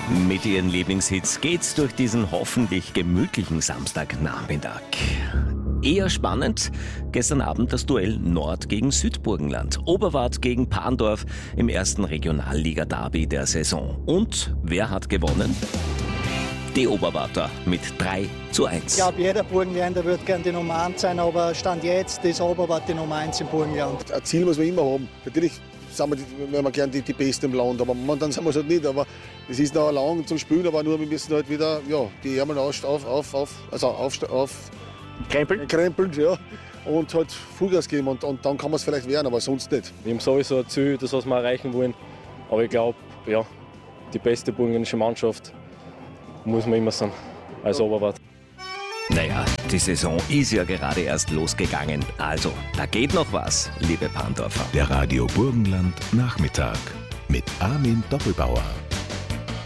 Mit ihren Lieblingshits geht's durch diesen hoffentlich gemütlichen Samstagnachmittag. Eher spannend, gestern Abend das Duell Nord gegen Südburgenland. Oberwart gegen Parndorf im ersten Regionalliga-Derby der Saison. Und wer hat gewonnen? Die Oberwarter mit 3:1. Ich glaube, jeder Burgenländer wird gerne die Nummer 1 sein, aber Stand jetzt ist Oberwart die Nummer 1 im Burgenland. Ein Ziel muss man immer haben. Natürlich wenn wir gerne die Besten im Land, aber momentan sind wir es halt nicht. Aber es ist noch lang zum Spielen, aber nur wir müssen halt wieder die Ärmel krempeln, ja, und halt Vollgas geben und dann kann man es vielleicht werden, aber sonst nicht. Wir haben sowieso ein Ziel, das was wir erreichen wollen, aber ich glaube, die beste burgenländische Mannschaft muss man immer sein, als Oberwart. Naja, die Saison ist ja gerade erst losgegangen. Also, da geht noch was, liebe Parndorfer. Der Radio Burgenland Nachmittag mit Armin Doppelbauer.